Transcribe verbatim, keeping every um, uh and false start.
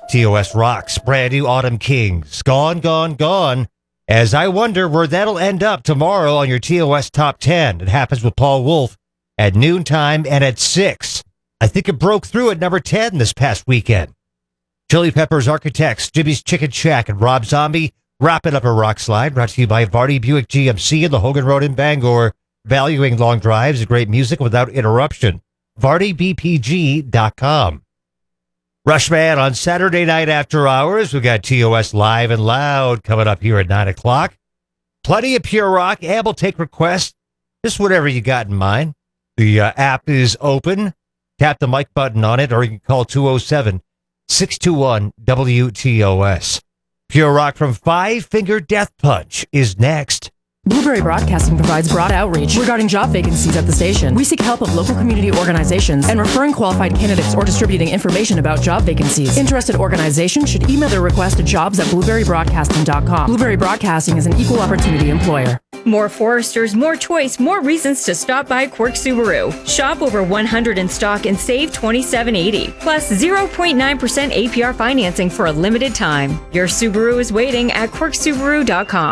T O S rocks. Brand new Autumn Kings. Gone, gone, gone. As I wonder where that'll end up tomorrow on your T O S Top ten. It happens with Paul Wolf at noontime and at six. I think it broke through at number ten this past weekend. Chili Peppers Architects, Jimmy's Chicken Shack, and Rob Zombie wrapping up a rock slide. Brought to you by Vardy Buick G M C and the Hogan Road in Bangor. Valuing long drives and great music without interruption. Vardy B P G dot com. Rushman on Saturday night after hours. We got T O S Live and Loud coming up here at nine o'clock. Plenty of pure rock. And we'll take requests. Just whatever you got in mind. The uh, app is open. Tap the mic button on it, or you can call two oh seven, six two one, W T O S. Pure rock from Five Finger Death Punch is next. Blueberry Broadcasting provides broad outreach regarding job vacancies at the station. We seek help of local community organizations and referring qualified candidates or distributing information about job vacancies. Interested organizations should email their request to jobs at blueberry broadcasting dot com. Blueberry Broadcasting is an equal opportunity employer. More Foresters, more choice, more reasons to stop by Quirk Subaru. Shop over one hundred in stock and save twenty-seven eighty. Plus zero point nine percent A P R financing for a limited time. Your Subaru is waiting at quirk subaru dot com.